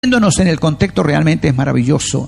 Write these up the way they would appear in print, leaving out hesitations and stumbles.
Viéndonos en el contexto realmente es maravilloso.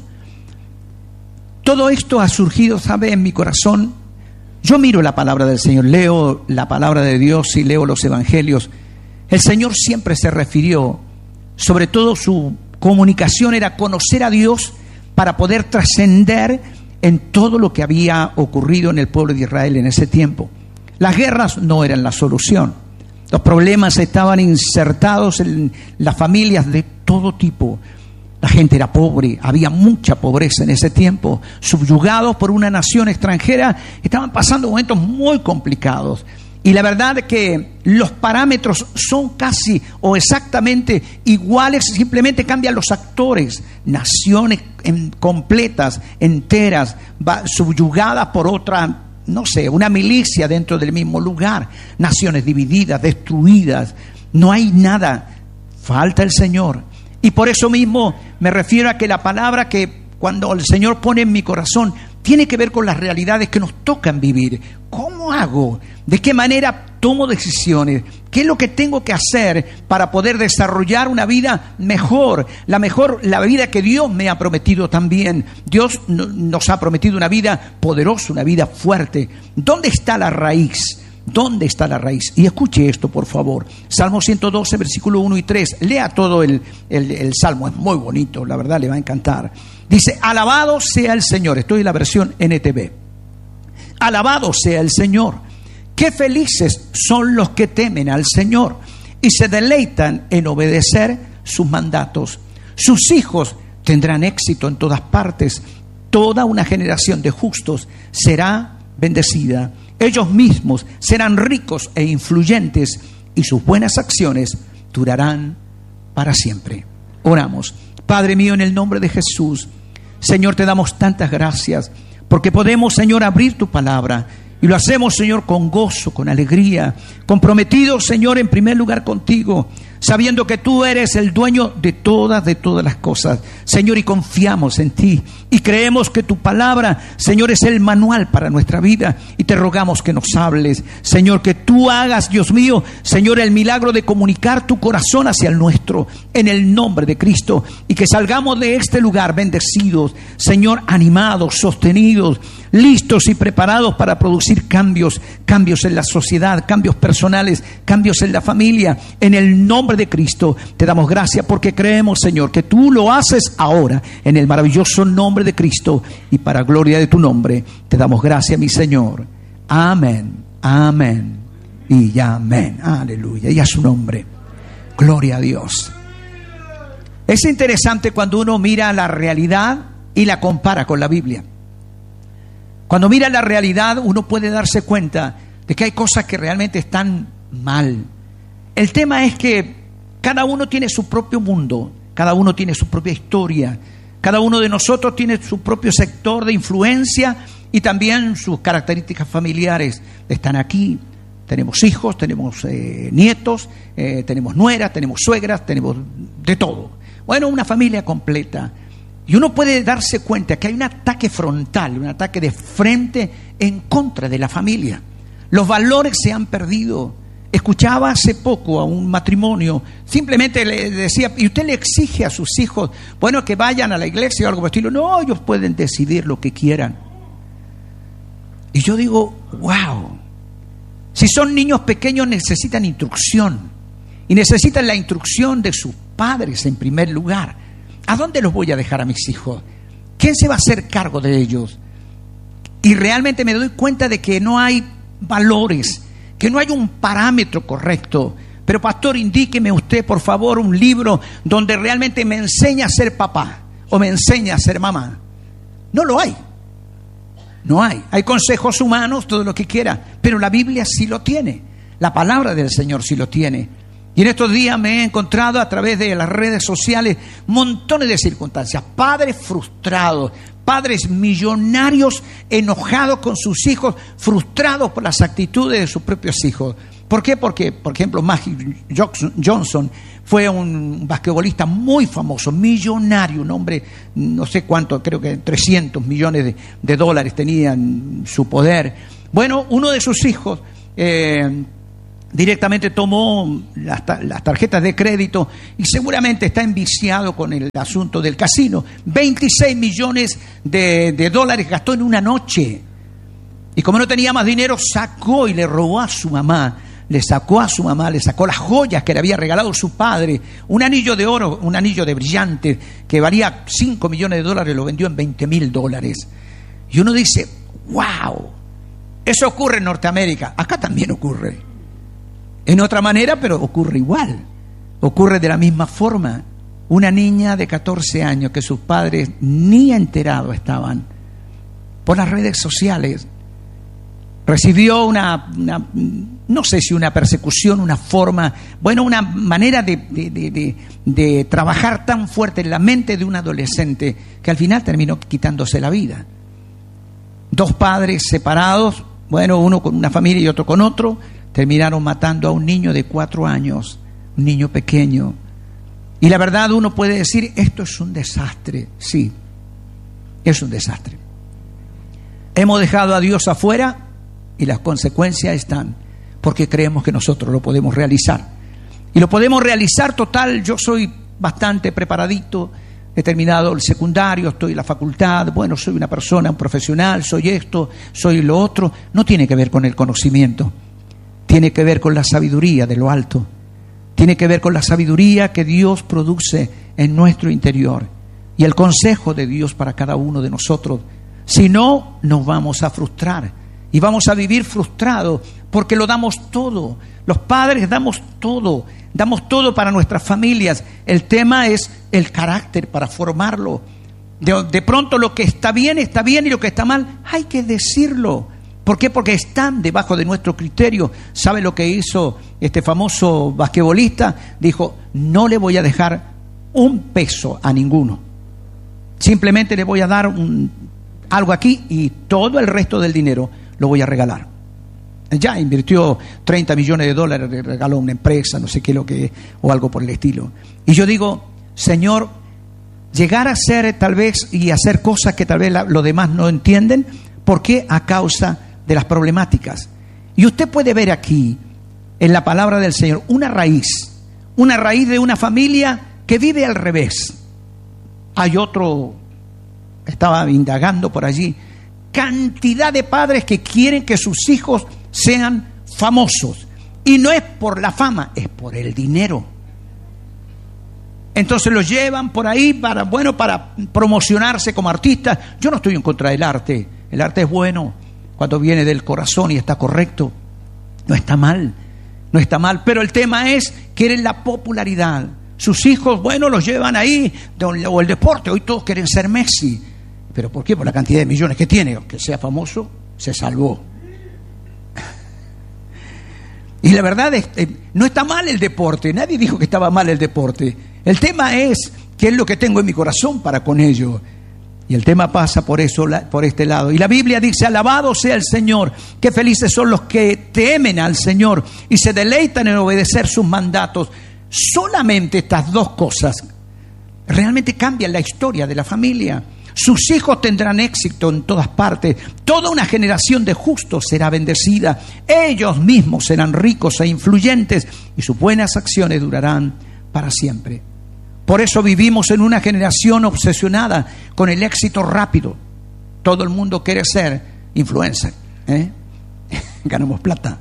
Todo esto ha surgido, ¿sabe?, en mi corazón. Yo miro la palabra del Señor, leo la palabra de Dios y leo los evangelios. El Señor siempre se refirió, sobre todo su comunicación era conocer a Dios para poder trascender en todo lo que había ocurrido en el pueblo de Israel en ese tiempo. Las guerras no eran la solución. Los problemas estaban insertados en las familias de todo tipo. La gente era pobre, había mucha pobreza en ese tiempo. Subyugados por una nación extranjera, estaban pasando momentos muy complicados. Y la verdad es que los parámetros son casi o exactamente iguales, simplemente cambian los actores. Naciones completas, enteras, subyugadas por otra, no sé, una milicia dentro del mismo lugar. Naciones divididas, destruidas. No hay nada. Falta el Señor. Y por eso mismo me refiero a que la palabra que cuando el Señor pone en mi corazón tiene que ver con las realidades que nos tocan vivir. ¿Cómo hago? ¿De qué manera tomo decisiones? ¿Qué es lo que tengo que hacer para poder desarrollar una vida mejor? La vida que Dios me ha prometido también. Dios nos ha prometido una vida poderosa, una vida fuerte. ¿Dónde está la raíz? ¿Dónde está la raíz? Y escuche esto, por favor. Salmo 112, versículo 1 y 3. Lea todo el Salmo. Es muy bonito, la verdad, le va a encantar. Dice, alabado sea el Señor. Estoy en la versión NTV. Alabado sea el Señor. Qué felices son los que temen al Señor y se deleitan en obedecer sus mandatos. Sus hijos tendrán éxito en todas partes. Toda una generación de justos será bendecida. Ellos mismos serán ricos e influyentes y sus buenas acciones durarán para siempre. Oramos. Padre mío, en el nombre de Jesús, Señor, te damos tantas gracias porque podemos, Señor, abrir tu palabra. Y lo hacemos, Señor, con gozo, con alegría, comprometidos, Señor, en primer lugar contigo, sabiendo que tú eres el dueño de todas las cosas, Señor, y confiamos en ti. Y creemos que tu palabra, Señor, es el manual para nuestra vida. Y te rogamos que nos hables, Señor, que tú hagas, Dios mío, Señor, el milagro de comunicar tu corazón hacia el nuestro, en el nombre de Cristo. Y que salgamos de este lugar bendecidos, Señor, animados, sostenidos, listos y preparados para producir cambios en la sociedad, cambios personales, cambios en la familia. En el nombre de Cristo te damos gracias porque creemos, Señor, que tú lo haces ahora en el maravilloso nombre de Cristo y para gloria de tu nombre. Te damos gracias, mi Señor. Amén, amén y amén. Aleluya. Y a su nombre. Gloria a Dios. Es interesante cuando uno mira la realidad y la compara con la Biblia. Cuando mira la realidad, uno puede darse cuenta de que hay cosas que realmente están mal. El tema es que cada uno tiene su propio mundo, cada uno tiene su propia historia, cada uno de nosotros tiene su propio sector de influencia y también sus características familiares. Están aquí, tenemos hijos, tenemos nietos, tenemos nueras, tenemos suegras, tenemos de todo. Bueno, una familia completa. Y uno puede darse cuenta que hay un ataque frontal, un ataque de frente en contra de la familia. Los valores se han perdido. Escuchaba hace poco a un matrimonio, simplemente le decía, ¿y usted le exige a sus hijos, bueno, que vayan a la iglesia o algo por el estilo? No, ellos pueden decidir lo que quieran. Y yo digo, wow, si son niños pequeños necesitan instrucción. Y necesitan la instrucción de sus padres en primer lugar. ¿A dónde los voy a dejar a mis hijos? ¿Quién se va a hacer cargo de ellos? Y realmente me doy cuenta de que no hay valores, que no hay un parámetro correcto. Pero pastor, indíqueme usted, por favor, un libro donde realmente me enseña a ser papá o me enseña a ser mamá. No lo hay. No hay. Hay consejos humanos, todo lo que quiera, pero la Biblia sí lo tiene. La palabra del Señor sí lo tiene. Y en estos días me he encontrado a través de las redes sociales montones de circunstancias. Padres frustrados, padres millonarios enojados con sus hijos, frustrados por las actitudes de sus propios hijos. ¿Por qué? Porque, por ejemplo, Magic Johnson fue un basquetbolista muy famoso, millonario, un hombre, no sé cuánto, creo que 300 millones de dólares tenía en su poder. Bueno, uno de sus hijos directamente tomó las tarjetas de crédito y seguramente está enviciado con el asunto del casino. 26 millones de dólares gastó en una noche. Y como no tenía más dinero, sacó y le robó a su mamá. Le sacó las joyas que le había regalado su padre. Un anillo de oro, un anillo de brillante que valía 5 millones de dólares, lo vendió en $20,000. Y uno dice, wow, eso ocurre en Norteamérica. Acá también ocurre. En otra manera, pero ocurre igual. Ocurre de la misma forma. Una niña de 14 años que sus padres ni enterados estaban, por las redes sociales, recibió no sé si una persecución, una forma, una manera de trabajar tan fuerte en la mente de un adolescente que al final terminó quitándose la vida. 2 padres separados, uno con una familia y otro con otro, terminaron matando a un niño de 4 años, un niño pequeño. Y la verdad, uno puede decir, esto es un desastre. Sí, es un desastre. Hemos dejado a Dios afuera y las consecuencias están, porque creemos que nosotros lo podemos realizar. Y lo podemos realizar total. Yo soy bastante preparadito, he terminado el secundario, estoy en la facultad, soy una persona, un profesional, soy esto, soy lo otro. No tiene que ver con el conocimiento, tiene que ver con la sabiduría de lo alto, tiene que ver con la sabiduría que Dios produce en nuestro interior y el consejo de Dios para cada uno de nosotros. Si no, nos vamos a frustrar y vamos a vivir frustrados porque lo damos todo. Los padres damos todo para nuestras familias. El tema es el carácter para formarlo. De pronto lo que está bien y lo que está mal hay que decirlo. ¿Por qué? Porque están debajo de nuestro criterio. ¿Sabe lo que hizo este famoso basquetbolista? Dijo, no le voy a dejar un peso a ninguno. Simplemente le voy a dar algo aquí y todo el resto del dinero lo voy a regalar. Ya invirtió $30 millones, le regaló a una empresa, no sé qué o algo por el estilo. Y yo digo, Señor, llegar a ser tal vez y hacer cosas que tal vez los demás no entienden, ¿por qué? A causa de las problemáticas. Y usted puede ver aquí, en la palabra del Señor, una raíz de una familia que vive al revés. Hay otro, estaba indagando por allí, cantidad de padres que quieren que sus hijos sean famosos. Y no es por la fama, es por el dinero. Entonces los llevan por ahí para promocionarse como artistas. Yo no estoy en contra del arte. El arte es bueno cuando viene del corazón y está correcto. No está mal. Pero el tema es, quieren la popularidad. Sus hijos, los llevan ahí, o el deporte. Hoy todos quieren ser Messi. ¿Pero por qué? Por la cantidad de millones que tiene. Que sea famoso, se salvó. Y la verdad es que no está mal el deporte. Nadie dijo que estaba mal el deporte. El tema es qué es lo que tengo en mi corazón para con ello. Y el tema pasa por eso, por este lado. Y la Biblia dice, alabado sea el Señor. Qué felices son los que temen al Señor y se deleitan en obedecer sus mandatos. Solamente estas 2 cosas realmente cambian la historia de la familia. Sus hijos tendrán éxito en todas partes. Toda una generación de justos será bendecida. Ellos mismos serán ricos e influyentes y sus buenas acciones durarán para siempre. Por eso vivimos en una generación obsesionada con el éxito rápido. Todo el mundo quiere ser influencer. Ganamos plata.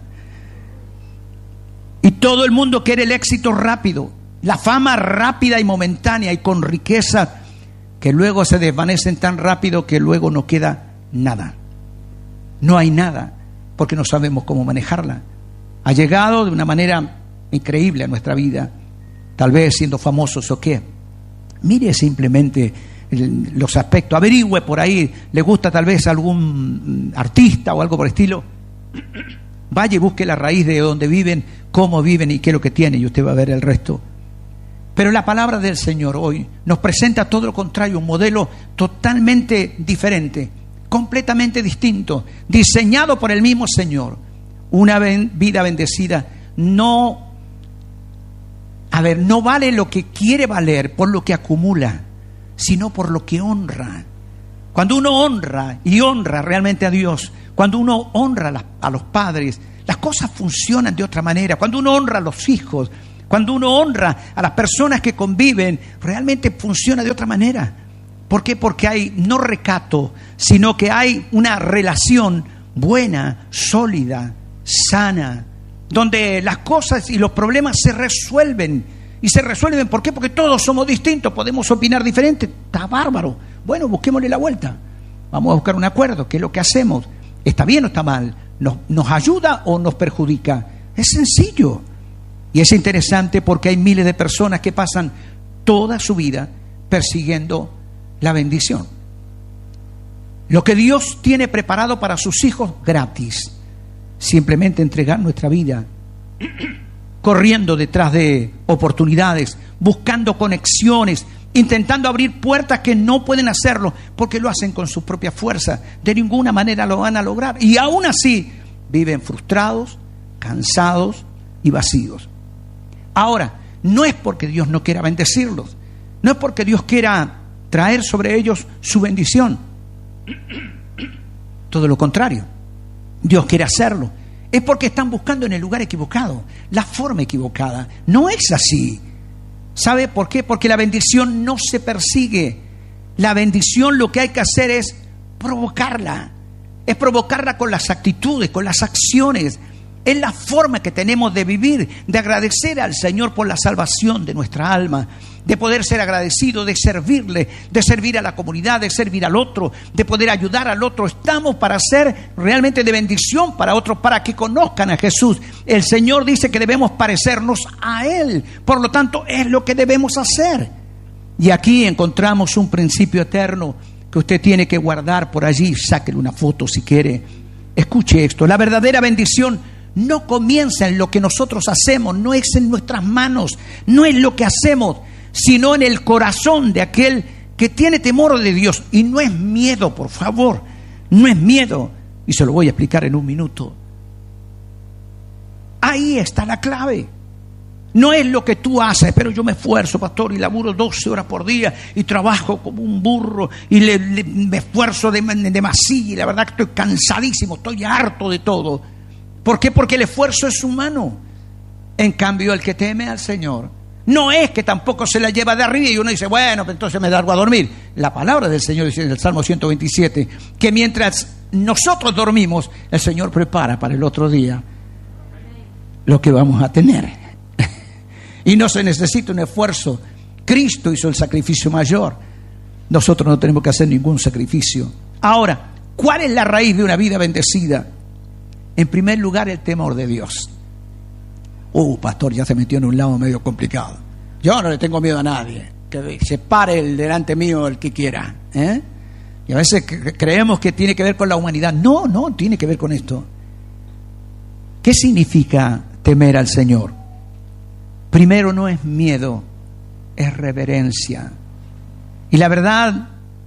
Y todo el mundo quiere el éxito rápido, la fama rápida y momentánea y con riqueza que luego se desvanecen tan rápido que luego no queda nada. No hay nada, porque no sabemos cómo manejarla. Ha llegado de una manera increíble a nuestra vida, tal vez siendo famosos o qué. Mire simplemente los aspectos, averigüe por ahí, le gusta tal vez algún artista o algo por el estilo. Vaya y busque la raíz de donde viven, cómo viven y qué es lo que tienen, y usted va a ver el resto. Pero la palabra del Señor hoy nos presenta todo lo contrario, un modelo totalmente diferente, completamente distinto, diseñado por el mismo Señor. Una vida bendecida no vale lo que quiere valer por lo que acumula, sino por lo que honra. Cuando uno honra realmente a Dios, cuando uno honra a los padres, las cosas funcionan de otra manera. Cuando uno honra a los hijos, cuando uno honra a las personas que conviven, realmente funciona de otra manera. ¿Por qué? Porque hay no recato, sino que hay una relación buena, sólida, sana, donde las cosas y los problemas se resuelven. Y se resuelven, ¿por qué? Porque todos somos distintos, podemos opinar diferente. Está bárbaro. Bueno, busquémosle la vuelta. Vamos a buscar un acuerdo. ¿Qué es lo que hacemos? ¿Está bien o está mal? ¿Nos ayuda o nos perjudica? Es sencillo. Y es interesante porque hay miles de personas que pasan toda su vida persiguiendo la bendición. Lo que Dios tiene preparado para sus hijos gratis. Simplemente entregar nuestra vida, corriendo detrás de oportunidades, buscando conexiones, intentando abrir puertas que no pueden hacerlo porque lo hacen con su propia fuerza. De ninguna manera lo van a lograr. Y aún así viven frustrados, cansados y vacíos. Ahora, no es porque Dios no quiera bendecirlos, no es porque Dios quiera traer sobre ellos su bendición. Todo lo contrario, Dios quiere hacerlo. Es porque están buscando en el lugar equivocado, la forma equivocada. No es así. ¿Sabe por qué? Porque la bendición no se persigue. La bendición lo que hay que hacer es provocarla. Es provocarla con las actitudes, con las acciones. Es la forma que tenemos de vivir, de agradecer al Señor por la salvación de nuestra alma, de poder ser agradecido, de servirle, de servir a la comunidad, de servir al otro, de poder ayudar al otro. Estamos para ser realmente de bendición para otros, para que conozcan a Jesús. El Señor dice que debemos parecernos a Él, por lo tanto es lo que debemos hacer. Y aquí encontramos un principio eterno que usted tiene que guardar por allí. Sáquele una foto si quiere. Escuche esto: la verdadera bendición no comienza en lo que nosotros hacemos, no es en nuestras manos, no es lo que hacemos, sino en el corazón de aquel que tiene temor de Dios. Y no es miedo, por favor, no es miedo. Y se lo voy a explicar en un minuto. Ahí está la clave. No es lo que tú haces, pero yo me esfuerzo, pastor, y laburo 12 horas por día y trabajo como un burro y me esfuerzo demasiado y la verdad que estoy cansadísimo, estoy harto de todo. ¿Por qué? Porque el esfuerzo es humano. En cambio, el que teme al Señor no es que tampoco se la lleva de arriba y uno dice, bueno, pues entonces me largo a dormir. La palabra del Señor dice en el Salmo 127 que mientras nosotros dormimos, el Señor prepara para el otro día lo que vamos a tener. Y no se necesita un esfuerzo. Cristo hizo el sacrificio mayor. Nosotros no tenemos que hacer ningún sacrificio. Ahora, ¿cuál es la raíz de una vida bendecida? En primer lugar, el temor de Dios. Pastor, ya se metió en un lado medio complicado. Yo no le tengo miedo a nadie. Que se pare delante mío el que quiera. Y a veces creemos que tiene que ver con la humanidad. No, no tiene que ver con esto. ¿Qué significa temer al Señor? Primero, no es miedo, es reverencia. Y la verdad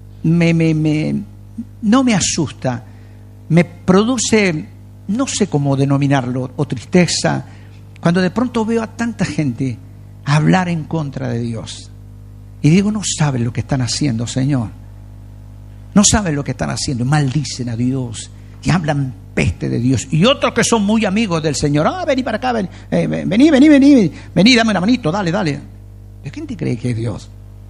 no me asusta, me produce, no sé cómo denominarlo, o tristeza, cuando de pronto veo a tanta gente hablar en contra de Dios. Y digo, no saben lo que están haciendo, Señor. No saben lo que están haciendo, maldicen a Dios y hablan peste de Dios. Y otros que son muy amigos del Señor, vení para acá, vení, dame una manito, dale. ¿De quién te cree que es Dios?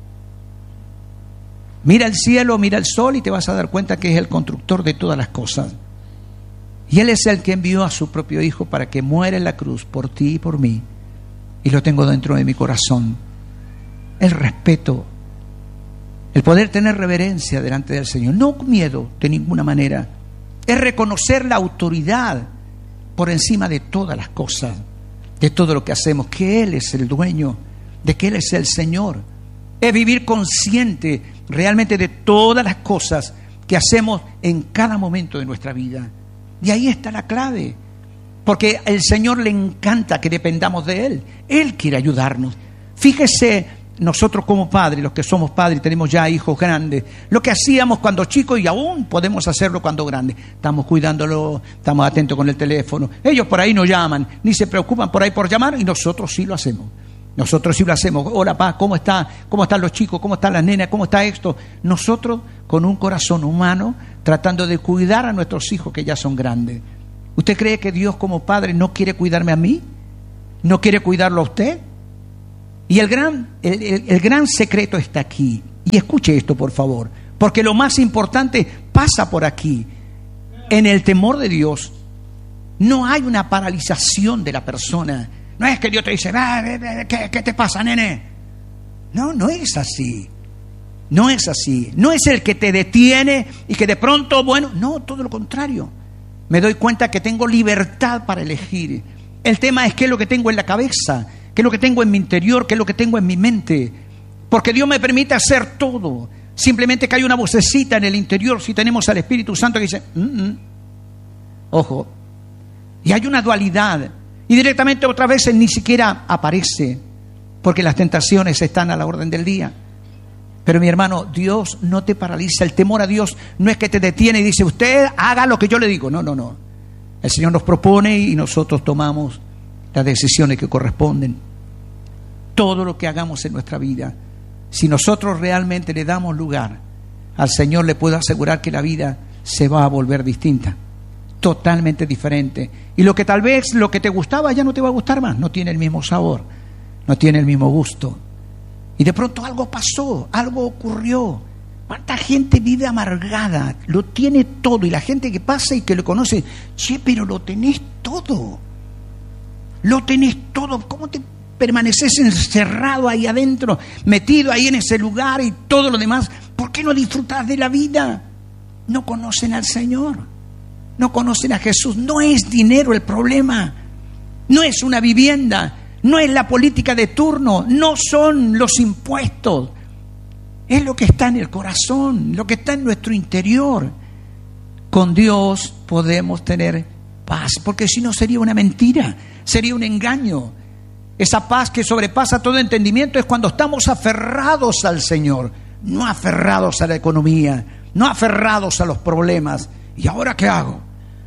Mira el cielo, mira el sol y te vas a dar cuenta que es el constructor de todas las cosas. Y Él es el que envió a su propio Hijo para que muera en la cruz por ti y por mí. Y lo tengo dentro de mi corazón. El respeto, el poder tener reverencia delante del Señor, no miedo de ninguna manera. Es reconocer la autoridad por encima de todas las cosas, de todo lo que hacemos, que Él es el dueño, de que Él es el Señor. Es vivir consciente realmente de todas las cosas que hacemos en cada momento de nuestra vida. Y ahí está la clave, porque al Señor le encanta que dependamos de Él. Él quiere ayudarnos. Fíjese, nosotros como padres, los que somos padres, tenemos ya hijos grandes, lo que hacíamos cuando chicos y aún podemos hacerlo cuando grandes. Estamos cuidándolo, estamos atentos con el teléfono. Ellos por ahí no llaman, ni se preocupan por ahí por llamar, y nosotros sí lo hacemos. Nosotros sí lo hacemos. Hola, pa, ¿cómo está? ¿Cómo están los chicos? ¿Cómo están las nenas? ¿Cómo está esto? Nosotros con un corazón humano tratando de cuidar a nuestros hijos que ya son grandes. ¿Usted cree que Dios como Padre no quiere cuidarme a mí? ¿No quiere cuidarlo a usted? Y el gran secreto está aquí. Y escuche esto, por favor, porque lo más importante pasa por aquí. En el temor de Dios no hay una paralización de la persona. No es que Dios te dice, ¿qué te pasa, nene? No es así. No es así. No es el que te detiene y que de pronto, no, todo lo contrario. Me doy cuenta que tengo libertad para elegir. El tema es qué es lo que tengo en la cabeza, qué es lo que tengo en mi interior, qué es lo que tengo en mi mente. Porque Dios me permite hacer todo. Simplemente que hay una vocecita en el interior, si tenemos al Espíritu Santo que dice, ojo. Y hay una dualidad. Y directamente otras veces ni siquiera aparece, porque las tentaciones están a la orden del día. Pero mi hermano, Dios no te paraliza. El temor a Dios no es que te detiene y dice, usted haga lo que yo le digo. No. El Señor nos propone y nosotros tomamos las decisiones que corresponden. Todo lo que hagamos en nuestra vida, si nosotros realmente le damos lugar al Señor, le puedo asegurar que la vida se va a volver distinta, totalmente diferente. Y lo que tal vez lo que te gustaba ya no te va a gustar más, no tiene el mismo sabor, no tiene el mismo gusto. Y de pronto algo pasó, algo ocurrió. ¿Cuánta gente vive amargada? Lo tiene todo. Y la gente que pasa y que lo conoce, pero lo tenés todo. Lo tenés todo. ¿Cómo te permaneces encerrado ahí adentro, metido ahí en ese lugar y todo lo demás? ¿Por qué no disfrutás de la vida? No conocen al Señor. No conocen a Jesús. No es dinero el problema. No es una vivienda. No es la política de turno. No son los impuestos. Es lo que está en el corazón, lo que está en nuestro interior. Con Dios podemos tener paz, porque si no sería una mentira, sería un engaño. Esa paz que sobrepasa todo entendimiento es cuando estamos aferrados al Señor, no aferrados a la economía, no aferrados a los problemas. ¿Y ahora qué hago?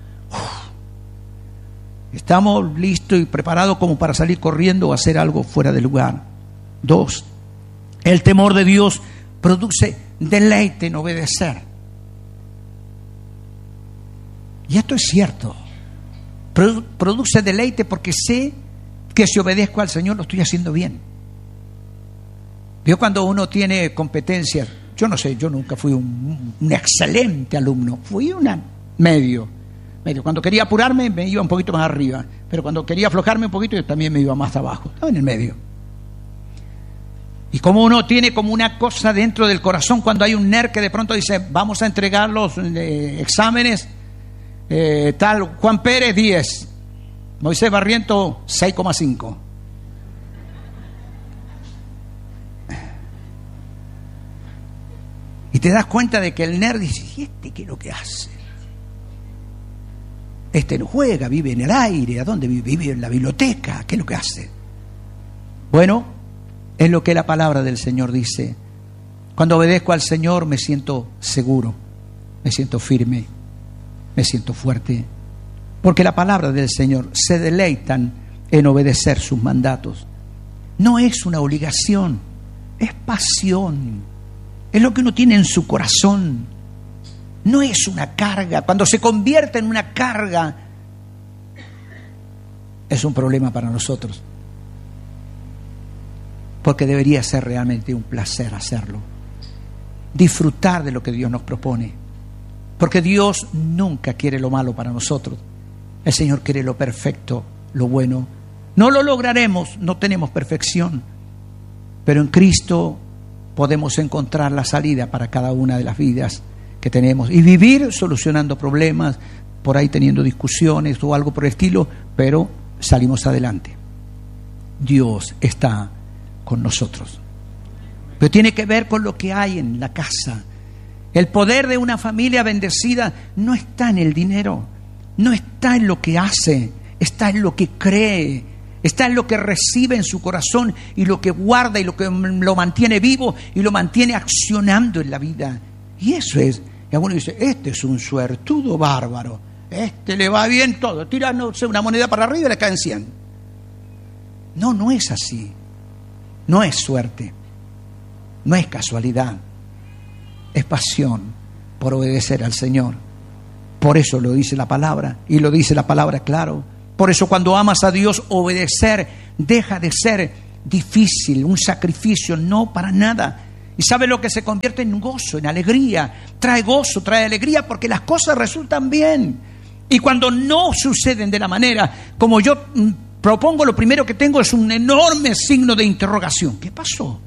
Estamos listos y preparados como para salir corriendo o hacer algo fuera de lugar. 2. El temor de Dios produce deleite en obedecer. Y esto es cierto. Produce deleite porque sé que si obedezco al Señor lo estoy haciendo bien. Yo cuando uno tiene competencias, yo no sé, yo nunca fui un excelente alumno, fui una medio. Cuando quería apurarme me iba un poquito más arriba, pero cuando quería aflojarme un poquito yo también me iba más abajo, estaba en el medio. Y como uno tiene como una cosa dentro del corazón cuando hay un nerd que de pronto dice, vamos a entregar los exámenes, tal, Juan Pérez 10, Moisés Barriento 6,5. Y te das cuenta de que el nerd dice, ¿y este qué es lo que hace? Este no juega, vive en el aire. ¿A dónde vive? Vive en la biblioteca. ¿Qué es lo que hace? Bueno, es lo que la palabra del Señor dice. Cuando obedezco al Señor me siento seguro, me siento firme, me siento fuerte. Porque la palabra del Señor se deleitan en obedecer sus mandatos. No es una obligación, es pasión. Es lo que uno tiene en su corazón. No es una carga. Cuando se convierte en una carga, es un problema para nosotros. Porque debería ser realmente un placer hacerlo. Disfrutar de lo que Dios nos propone. Porque Dios nunca quiere lo malo para nosotros. El Señor quiere lo perfecto, lo bueno. No lo lograremos, no tenemos perfección. Pero en Cristo podemos encontrar la salida para cada una de las vidas que tenemos. Y vivir solucionando problemas, por ahí teniendo discusiones o algo por el estilo, pero salimos adelante. Dios está con nosotros. Pero tiene que ver con lo que hay en la casa. El poder de una familia bendecida no está en el dinero, no está en lo que hace, está en lo que cree, está en lo que recibe en su corazón y lo que guarda y lo que lo mantiene vivo y lo mantiene accionando en la vida. Y eso es. Y alguno dice, este es un suertudo bárbaro, este le va bien todo, tira, no sé, una moneda para arriba y le caen 100. No es así. No es suerte, no es casualidad, es pasión por obedecer al Señor. Por eso lo dice la palabra, y lo dice la palabra claro. Por eso cuando amas a Dios, obedecer deja de ser difícil, un sacrificio, no para nada. Y sabe lo que se convierte en gozo, en alegría. Trae gozo, trae alegría, porque las cosas resultan bien. Y cuando no suceden de la manera como yo propongo, lo primero que tengo es un enorme signo de interrogación. ¿Qué pasó?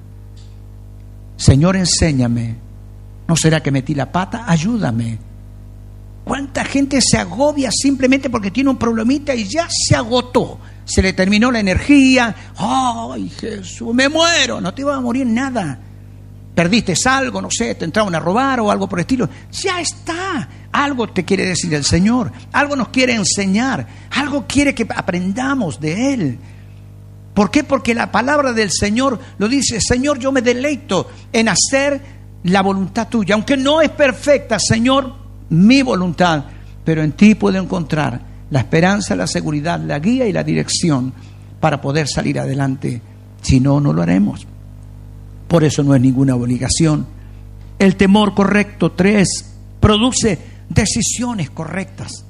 Señor, enséñame. ¿No será que metí la pata? Ayúdame. ¿Cuánta gente se agobia simplemente porque tiene un problemita y ya se agotó? Se le terminó la energía. ¡Ay, Jesús, me muero! No te iba a morir nada. Perdiste algo, no sé, te entraron a robar o algo por el estilo. Ya está. Algo te quiere decir el Señor. Algo nos quiere enseñar. Algo quiere que aprendamos de Él. ¿Por qué? Porque la palabra del Señor lo dice. Señor, yo me deleito en hacer la voluntad tuya. Aunque no es perfecta, Señor, mi voluntad. Pero en ti puedo encontrar la esperanza, la seguridad, la guía y la dirección para poder salir adelante. Si no, no lo haremos. Por eso no es ninguna obligación. El temor correcto, 3, produce decisiones correctas.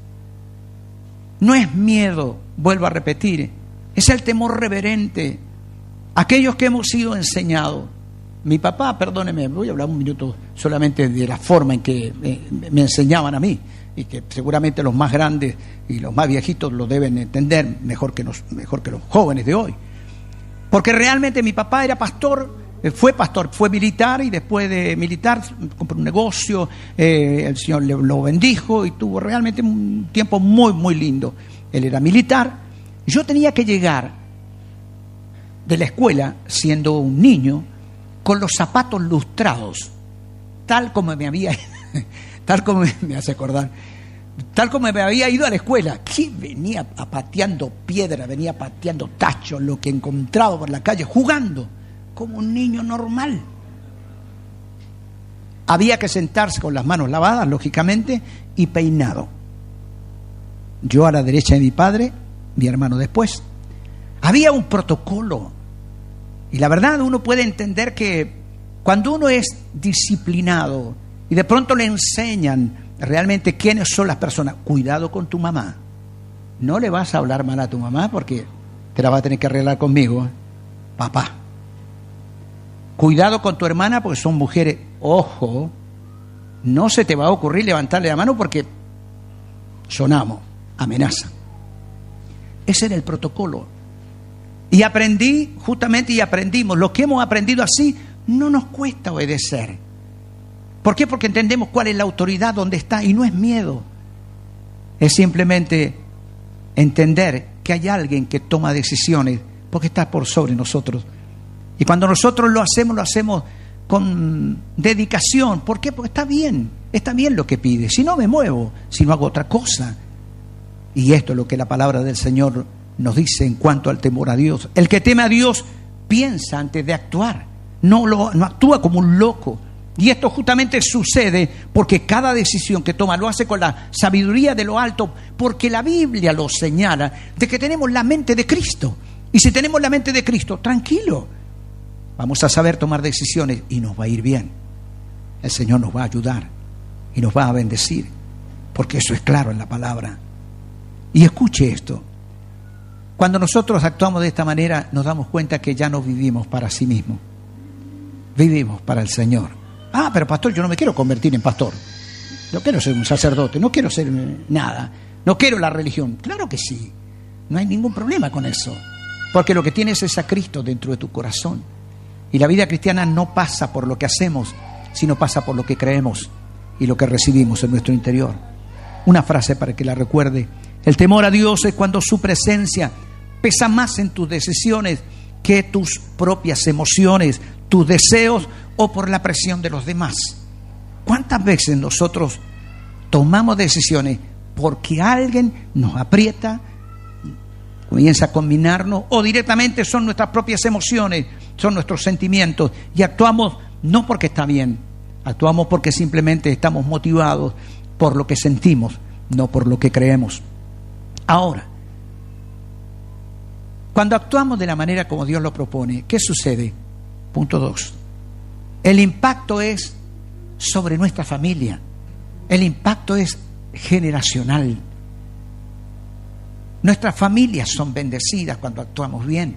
No es miedo, vuelvo a repetir, es el temor reverente. Aquellos que hemos sido enseñados. Mi papá, perdóneme, voy a hablar un minuto solamente de la forma en que me enseñaban a mí, y que seguramente los más grandes y los más viejitos lo deben entender mejor que los jóvenes de hoy. Porque realmente mi papá era pastor. Fue militar, y después de militar compró un negocio, el Señor lo bendijo y tuvo realmente un tiempo muy, muy lindo. Él era militar. Yo tenía que llegar de la escuela, siendo un niño, con los zapatos lustrados, tal como me hace acordar, tal como me había ido a la escuela. Que venía pateando piedra, venía pateando tachos, lo que encontraba por la calle, jugando como un niño normal. Había que sentarse con las manos lavadas, lógicamente, y peinado. Yo a la derecha de mi padre, mi hermano después. Había un protocolo. Y la verdad, uno puede entender que cuando uno es disciplinado y de pronto le enseñan realmente quiénes son las personas, cuidado con tu mamá. No le vas a hablar mal a tu mamá porque te la va a tener que arreglar conmigo, papá. Cuidado con tu hermana porque son mujeres. Ojo, no se te va a ocurrir levantarle la mano porque sonamos, amenaza. Ese era el protocolo. Y aprendimos. Lo que hemos aprendido así no nos cuesta obedecer. ¿Por qué? Porque entendemos cuál es la autoridad, dónde está, y no es miedo. Es simplemente entender que hay alguien que toma decisiones porque está por sobre nosotros. Y cuando nosotros lo hacemos con dedicación. ¿Por qué? Porque está bien lo que pide. Si no me muevo, si no hago otra cosa. Y esto es lo que la palabra del Señor nos dice en cuanto al temor a Dios. El que teme a Dios piensa antes de actuar. No actúa como un loco. Y esto justamente sucede porque cada decisión que toma lo hace con la sabiduría de lo alto, porque la Biblia lo señala de que tenemos la mente de Cristo. Y si tenemos la mente de Cristo, tranquilo. Vamos a saber tomar decisiones y nos va a ir bien. El Señor nos va a ayudar y nos va a bendecir, porque eso es claro en la palabra. Y escuche esto. Cuando nosotros actuamos de esta manera, nos damos cuenta que ya no vivimos para sí mismos. Vivimos para el Señor. Pero pastor, yo no me quiero convertir en pastor. No quiero ser un sacerdote, no quiero ser nada. No quiero la religión. Claro que sí. No hay ningún problema con eso. Porque lo que tienes es a Cristo dentro de tu corazón. Y la vida cristiana no pasa por lo que hacemos, sino pasa por lo que creemos y lo que recibimos en nuestro interior. Una frase para que la recuerde. El temor a Dios es cuando su presencia pesa más en tus decisiones que tus propias emociones, tus deseos o por la presión de los demás. ¿Cuántas veces nosotros tomamos decisiones porque alguien nos aprieta, comienza a combinarnos, o directamente son nuestras propias emociones, son nuestros sentimientos, y actuamos no porque está bien, actuamos porque simplemente estamos motivados por lo que sentimos, no por lo que creemos. Ahora, cuando actuamos de la manera como Dios lo propone, ¿qué sucede? Punto 2. El impacto es sobre nuestra familia. El impacto es generacional. Nuestras familias son bendecidas cuando actuamos bien.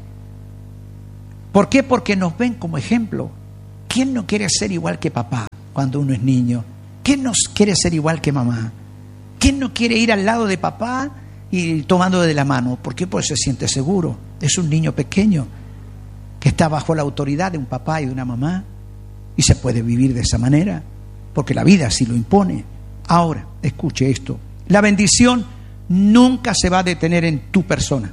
¿Por qué? Porque nos ven como ejemplo. ¿Quién no quiere ser igual que papá cuando uno es niño? ¿Quién no quiere ser igual que mamá? ¿Quién no quiere ir al lado de papá y tomando de la mano? ¿Por qué? Porque se siente seguro. Es un niño pequeño que está bajo la autoridad de un papá y de una mamá, y se puede vivir de esa manera, porque la vida así lo impone. Ahora, escuche esto: la bendición nunca se va a detener en tu persona.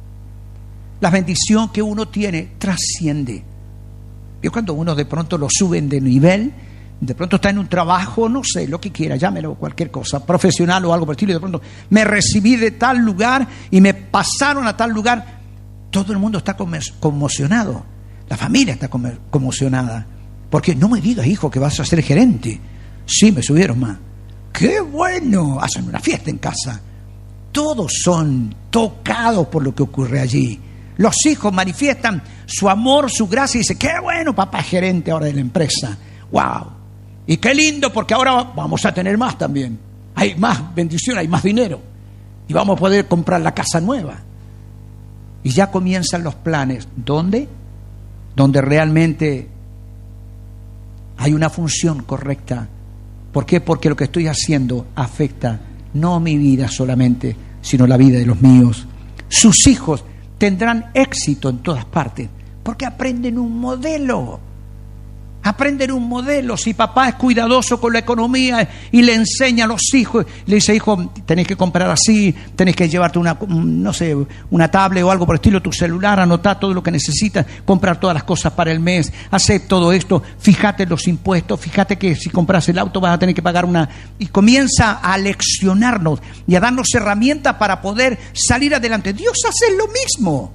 La bendición que uno tiene trasciende. Y cuando uno de pronto lo suben de nivel, de pronto está en un trabajo, no sé, lo que quiera, llámelo cualquier cosa, profesional o algo por el estilo, y de pronto me recibí de tal lugar y me pasaron a tal lugar, todo el mundo está conmocionado, la familia está conmocionada, porque no me digas, hijo, que vas a ser gerente. Sí, me subieron más. ¡Qué bueno! Hacen una fiesta en casa. Todos son tocados por lo que ocurre allí. Los hijos manifiestan su amor, su gracia, y dicen: ¡qué bueno, papá es gerente ahora de la empresa! ¡Wow! Y qué lindo, porque ahora vamos a tener más también. Hay más bendición, hay más dinero. Y vamos a poder comprar la casa nueva. Y ya comienzan los planes. ¿Dónde? Donde realmente hay una función correcta. ¿Por qué? Porque lo que estoy haciendo afecta no mi vida solamente, sino la vida de los míos. Sus hijos tendrán éxito en todas partes, porque aprenden un modelo. Aprenden un modelo. Si papá es cuidadoso con la economía y le enseña a los hijos, le dice: hijo, tenés que comprar así, tenés que llevarte una tablet o algo por el estilo, tu celular, anotar todo lo que necesitas, comprar todas las cosas para el mes, hacer todo esto, fíjate en los impuestos, fíjate que si compras el auto vas a tener que pagar una... Y comienza a leccionarnos y a darnos herramientas para poder salir adelante. Dios hace lo mismo.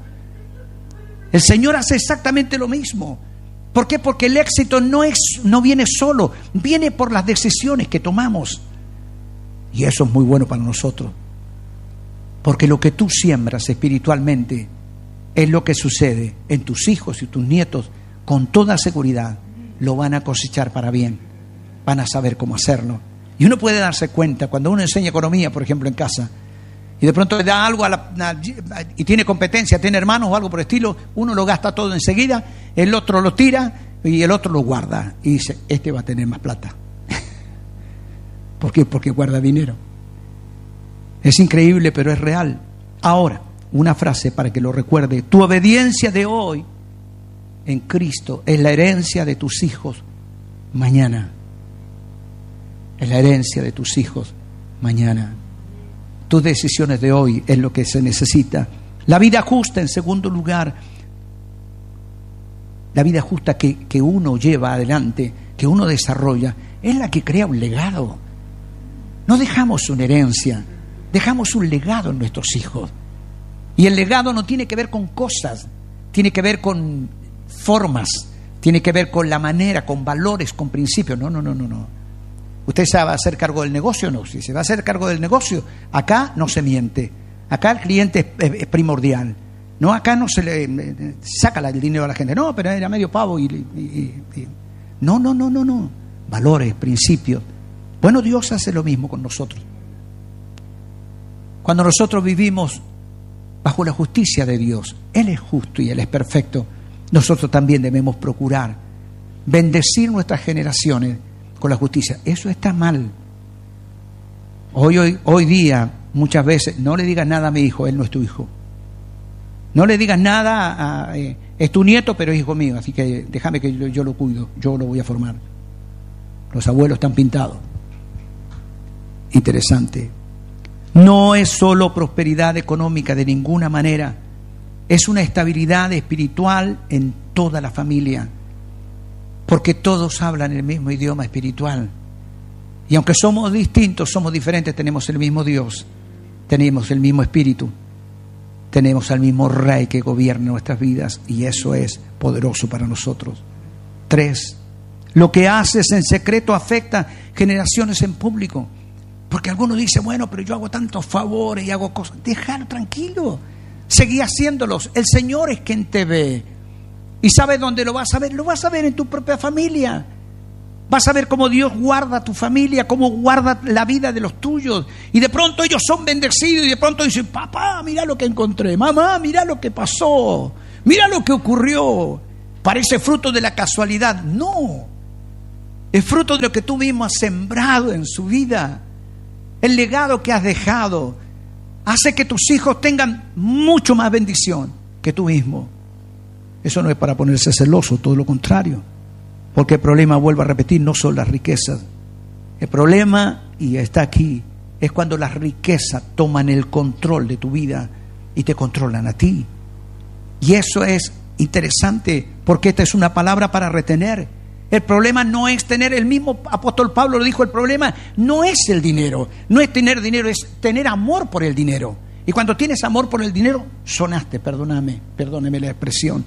El Señor hace exactamente lo mismo. ¿Por qué? Porque el éxito no viene solo, viene por las decisiones que tomamos. Y eso es muy bueno para nosotros. Porque lo que tú siembras espiritualmente es lo que sucede en tus hijos y tus nietos. Con toda seguridad lo van a cosechar para bien. Van a saber cómo hacerlo. Y uno puede darse cuenta cuando uno enseña economía, por ejemplo, en casa, y de pronto le da algo y tiene competencia, tiene hermanos o algo por el estilo, uno lo gasta todo enseguida, el otro lo tira y el otro lo guarda y dice: este va a tener más plata. ¿Por qué? Porque guarda dinero. Es increíble, pero es real. Ahora, una frase para que lo recuerde: tu obediencia de hoy en Cristo es la herencia de tus hijos mañana. Es la herencia de tus hijos mañana. Tus decisiones de hoy es lo que se necesita. La vida justa, en segundo lugar, la vida justa que uno lleva adelante, que uno desarrolla, es la que crea un legado. No dejamos una herencia, dejamos un legado en nuestros hijos. Y el legado no tiene que ver con cosas, tiene que ver con formas, tiene que ver con la manera, con valores, con principios. No. ¿Usted se va a hacer cargo del negocio? No. Si se va a hacer cargo del negocio, acá no se miente. Acá el cliente es primordial. No, acá no se le saca el dinero a la gente. No, pero era medio pavo. No. Valores, principios. Bueno, Dios hace lo mismo con nosotros. Cuando nosotros vivimos bajo la justicia de Dios, Él es justo y Él es perfecto, nosotros también debemos procurar bendecir nuestras generaciones con la justicia. Eso está mal. Hoy día, muchas veces, no le digas nada a mi hijo, él no es tu hijo. No le digas nada, es tu nieto, pero es hijo mío, así que déjame que yo lo cuido, yo lo voy a formar. Los abuelos están pintados. Interesante. No es solo prosperidad económica de ninguna manera, es una estabilidad espiritual en toda la familia. Porque todos hablan el mismo idioma espiritual. Y aunque somos distintos, somos diferentes, tenemos el mismo Dios, tenemos el mismo Espíritu, tenemos al mismo Rey que gobierna nuestras vidas, y eso es poderoso para nosotros. 3. Lo que haces en secreto afecta generaciones en público. Porque algunos dicen: bueno, pero yo hago tantos favores y hago cosas. Déjalo tranquilo, seguí haciéndolos. El Señor es quien te ve. ¿Y sabes dónde lo vas a ver? Lo vas a ver en tu propia familia. Vas a ver cómo Dios guarda a tu familia, cómo guarda la vida de los tuyos. Y de pronto ellos son bendecidos y de pronto dicen, papá, mira lo que encontré. Mamá, mira lo que pasó. Mira lo que ocurrió. Parece fruto de la casualidad. No. Es fruto de lo que tú mismo has sembrado en su vida. El legado que has dejado hace que tus hijos tengan mucho más bendición que tú mismo. Eso no es para ponerse celoso, todo lo contrario. Porque el problema, vuelvo a repetir, no son las riquezas. El problema, y está aquí, es cuando las riquezas toman el control de tu vida y te controlan a ti. Y eso es interesante, porque esta es una palabra para retener. El problema no es tener, el mismo apóstol Pablo lo dijo, el problema no es el dinero, no es tener dinero, es tener amor por el dinero. Y cuando tienes amor por el dinero, sonaste, perdóname la expresión.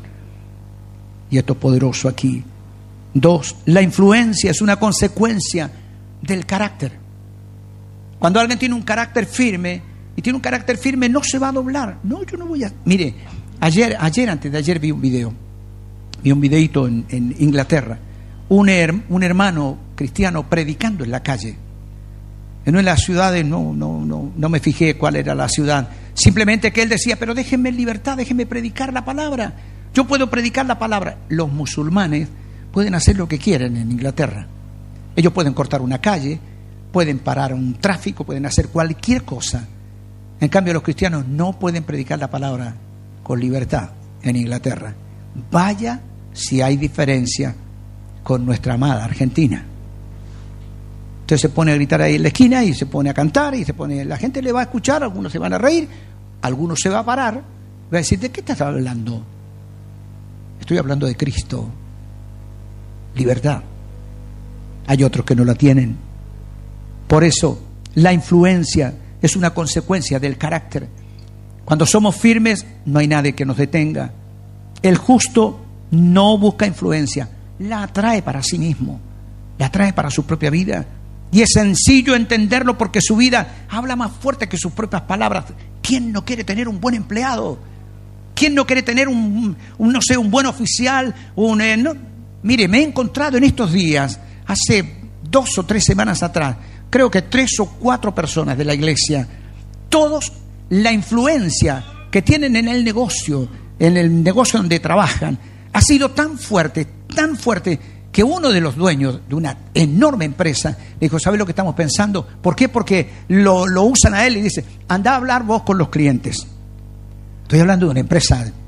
Y esto es poderoso aquí. 2, la influencia es una consecuencia del carácter. Cuando alguien tiene un carácter firme, y tiene un carácter firme, no se va a doblar. No, yo no voy a... Mire, antes de ayer vi un videíto en Inglaterra. Un hermano cristiano predicando en la calle. No en las ciudades, no me fijé cuál era la ciudad. Simplemente que él decía, pero déjenme en libertad, déjenme predicar la palabra. Yo puedo predicar la palabra. Los musulmanes pueden hacer lo que quieren en Inglaterra. Ellos pueden cortar una calle, pueden parar un tráfico, pueden hacer cualquier cosa. En cambio, los cristianos no pueden predicar la palabra con libertad en Inglaterra. Vaya si hay diferencia con nuestra amada Argentina. Entonces se pone a gritar ahí en la esquina y se pone a cantar y la gente le va a escuchar, algunos se van a reír, algunos se va a parar, va a decir, ¿de qué estás hablando? Estoy hablando de Cristo. Libertad. Hay otros que no la tienen. Por eso, la influencia es una consecuencia del carácter. Cuando somos firmes, no hay nadie que nos detenga. El justo no busca influencia, la atrae para sí mismo, la atrae para su propia vida. Y es sencillo entenderlo porque su vida habla más fuerte que sus propias palabras. ¿Quién no quiere tener un buen empleado? ¿Quién no quiere tener un buen oficial? Mire, me he encontrado en estos días, hace 2 o 3 semanas atrás, creo que 3 o 4 personas de la iglesia, todos la influencia que tienen en el negocio donde trabajan, ha sido tan fuerte, que uno de los dueños de una enorme empresa le dijo, ¿sabes lo que estamos pensando? ¿Por qué? Porque lo usan a él y dice, anda a hablar vos con los clientes. Estoy hablando de una empresa de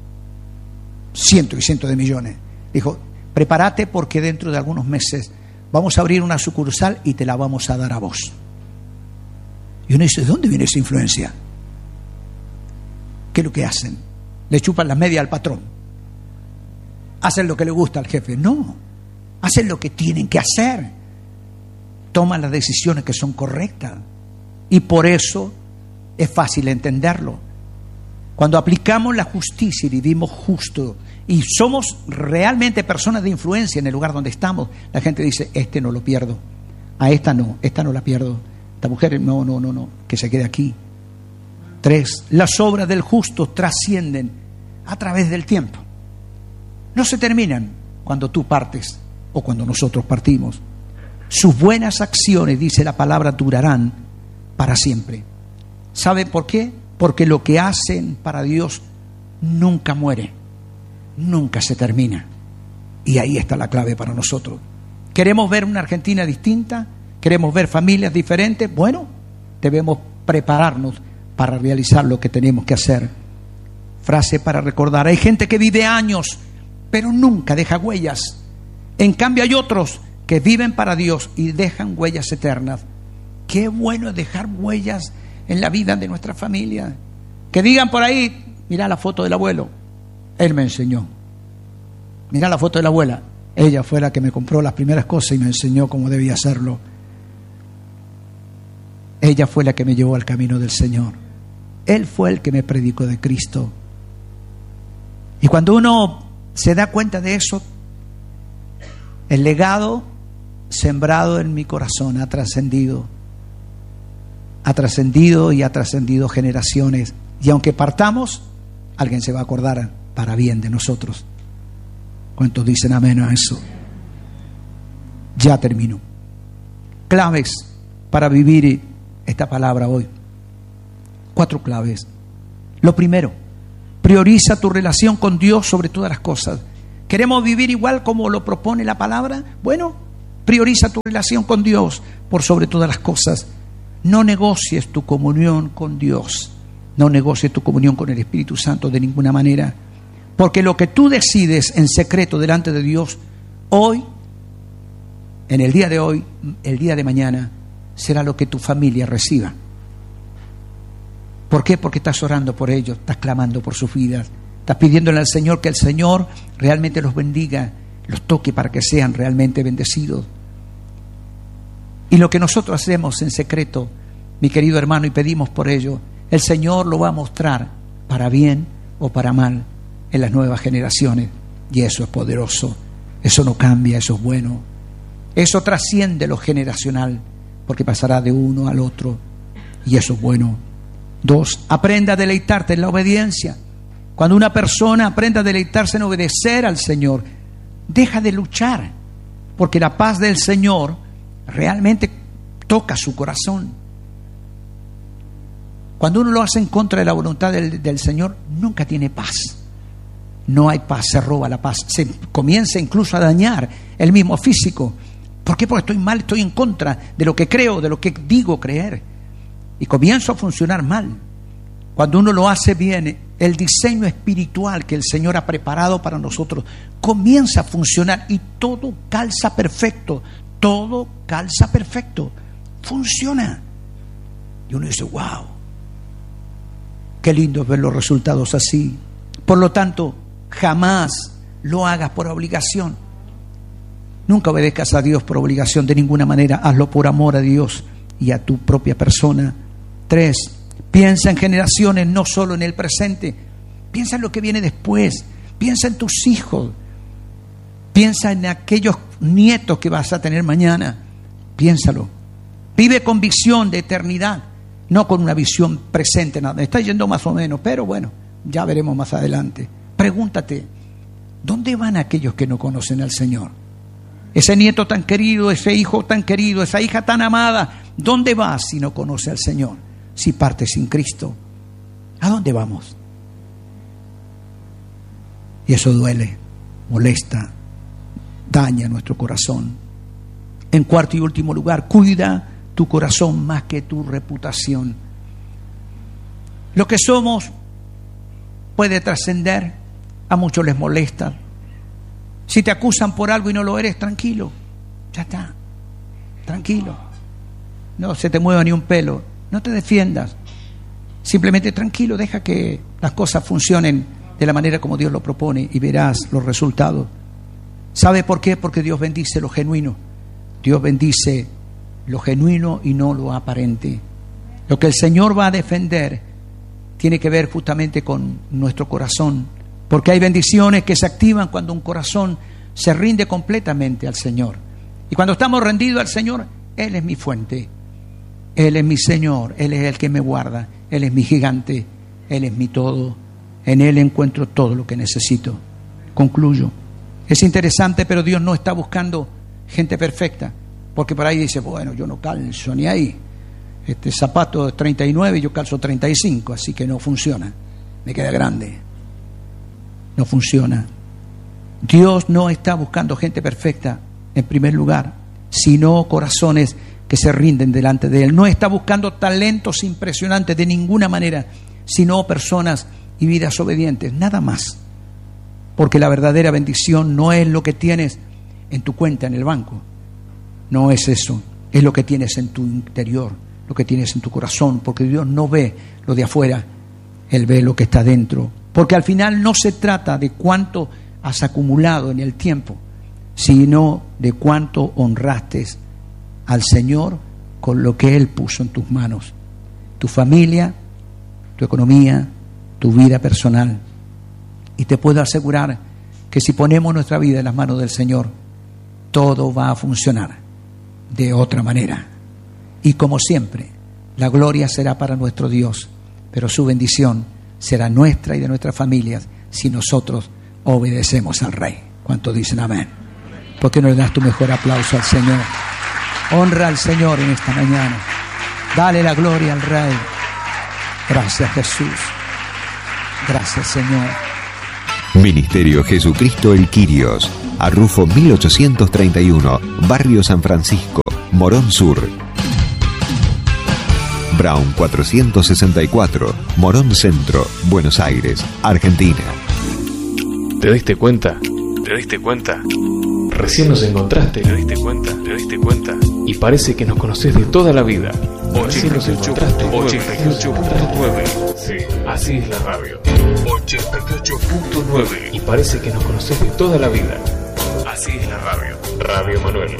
cientos y cientos de millones. Dijo, prepárate porque dentro de algunos meses vamos a abrir una sucursal y te la vamos a dar a vos. Y uno dice, ¿de dónde viene esa influencia? ¿Qué es lo que hacen? Le chupan la media al patrón. ¿Hacen lo que le gusta al jefe? No, hacen lo que tienen que hacer. Toman las decisiones que son correctas. Y por eso es fácil entenderlo. Cuando aplicamos la justicia y vivimos justo y somos realmente personas de influencia en el lugar donde estamos, la gente dice, este no lo pierdo, a esta no la pierdo, esta mujer no, que se quede aquí. 3, las obras del justo trascienden a través del tiempo. No se terminan cuando tú partes o cuando nosotros partimos. Sus buenas acciones, dice la palabra, durarán para siempre. ¿Sabe por qué? Porque lo que hacen para Dios nunca muere, nunca se termina. Y ahí está la clave para nosotros. ¿Queremos ver una Argentina distinta? ¿Queremos ver familias diferentes? Bueno, debemos prepararnos para realizar lo que tenemos que hacer. Frase para recordar. Hay gente que vive años, pero nunca deja huellas. En cambio hay otros que viven para Dios y dejan huellas eternas. Qué bueno es dejar huellas en la vida de nuestra familia. Que digan por ahí, mira la foto del abuelo, él me enseñó. Mira la foto de la abuela, ella fue la que me compró las primeras cosas y me enseñó cómo debía hacerlo. Ella fue la que me llevó al camino del Señor. Él fue el que me predicó de Cristo. Y cuando uno se da cuenta de eso, el legado sembrado en mi corazón ha trascendido y ha trascendido generaciones. Y aunque partamos, alguien se va a acordar para bien de nosotros. ¿Cuántos dicen amén a eso? Ya termino. Claves para vivir esta palabra hoy. 4 claves. Lo primero, prioriza tu relación con Dios sobre todas las cosas. ¿Queremos vivir igual como lo propone la palabra? Bueno, prioriza tu relación con Dios por sobre todas las cosas. No negocies tu comunión con Dios. No negocies tu comunión con el Espíritu Santo de ninguna manera. Porque lo que tú decides en secreto delante de Dios, hoy, en el día de hoy, el día de mañana, será lo que tu familia reciba. ¿Por qué? Porque estás orando por ellos, estás clamando por sus vidas, estás pidiéndole al Señor que el Señor realmente los bendiga, los toque para que sean realmente bendecidos. Y lo que nosotros hacemos en secreto, mi querido hermano, y pedimos por ello, el Señor lo va a mostrar para bien o para mal en las nuevas generaciones. Y eso es poderoso, eso no cambia, eso es bueno. Eso trasciende lo generacional, porque pasará de uno al otro, y eso es bueno. 2, aprenda a deleitarte en la obediencia. Cuando una persona aprenda a deleitarse en obedecer al Señor, deja de luchar, porque la paz del Señor realmente toca su corazón. Cuando uno lo hace en contra de la voluntad del Señor, nunca tiene paz. No hay paz, se roba la paz. Se comienza incluso a dañar el mismo físico. ¿Por qué? Porque estoy mal, estoy en contra de lo que creo, de lo que digo creer. Y comienzo a funcionar mal. Cuando uno lo hace bien, el diseño espiritual que el Señor ha preparado para nosotros comienza a funcionar y todo calza perfecto. Todo calza perfecto. Funciona. Y uno dice, wow, qué lindo ver los resultados así. Por lo tanto, jamás lo hagas por obligación. Nunca obedezcas a Dios por obligación de ninguna manera. Hazlo por amor a Dios y a tu propia persona. 3, piensa en generaciones, no solo en el presente. Piensa en lo que viene después. Piensa en tus hijos. Piensa en aquellos nietos que vas a tener mañana. Piénsalo. Vive con visión de eternidad, no con una visión presente. Nada. Me está yendo más o menos, pero bueno, ya veremos más adelante. Pregúntate, ¿dónde van aquellos que no conocen al Señor? Ese nieto tan querido, ese hijo tan querido, esa hija tan amada, ¿dónde va si no conoce al Señor? Si parte sin Cristo, ¿a dónde vamos? Y eso duele, molesta, daña nuestro corazón. En cuarto y último lugar, cuida tu corazón más que tu reputación. Lo que somos puede trascender, a muchos les molesta. Si te acusan por algo y no lo eres, tranquilo, ya está, tranquilo. No se te mueva ni un pelo. No te defiendas, simplemente tranquilo, deja que las cosas funcionen de la manera como Dios lo propone y verás los resultados. ¿Sabe por qué? Porque Dios bendice lo genuino. Dios bendice lo genuino y no lo aparente. Lo que el Señor va a defender tiene que ver justamente con nuestro corazón, porque hay bendiciones que se activan cuando un corazón se rinde completamente al Señor. Y cuando estamos rendidos al Señor, Él es mi fuente. Él es mi Señor, Él es el que me guarda, Él es mi gigante, Él es mi todo. En Él encuentro todo lo que necesito. Concluyo. Es interesante, pero Dios no está buscando gente perfecta, porque por ahí dice, bueno, yo no calzo ni ahí. Este zapato es 39 y yo calzo 35, así que no funciona. Me queda grande. No funciona. Dios no está buscando gente perfecta, en primer lugar, sino corazones que se rinden delante de Él. No está buscando talentos impresionantes de ninguna manera, sino personas y vidas obedientes, nada más. Porque la verdadera bendición no es lo que tienes en tu cuenta en el banco, no es eso, es lo que tienes en tu interior, lo que tienes en tu corazón, porque Dios no ve lo de afuera, Él ve lo que está dentro. Porque al final no se trata de cuánto has acumulado en el tiempo, sino de cuánto honraste al Señor con lo que Él puso en tus manos, tu familia, tu economía, tu vida personal. Y te puedo asegurar que si ponemos nuestra vida en las manos del Señor, todo va a funcionar de otra manera. Y como siempre, la gloria será para nuestro Dios, pero su bendición será nuestra y de nuestras familias si nosotros obedecemos al Rey. ¿Cuántos dicen amén? ¿Por qué no le das tu mejor aplauso al Señor? Honra al Señor en esta mañana. Dale la gloria al Rey. Gracias, Jesús. Gracias, Señor. Ministerio Jesucristo el Quirios, Arrufo 1831, Barrio San Francisco, Morón Sur. Brown 464, Morón Centro, Buenos Aires, Argentina. ¿Te diste cuenta? ¿Te diste cuenta? Recién nos encontraste. ¿Te diste cuenta? ¿Te diste cuenta? Y parece que nos conocés de toda la vida. Recién nos encontraste. 88.9. Sí, así es la radio. 88.9. Y parece que nos conocés de toda la vida. Así es la radio. Radio Manuel.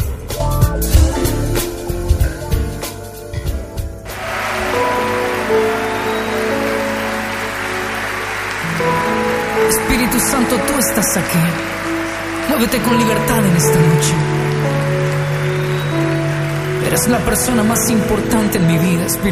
Espíritu Santo, tú estás aquí. Muévete con libertad en esta noche. Eres la persona más importante en mi vida, Espíritu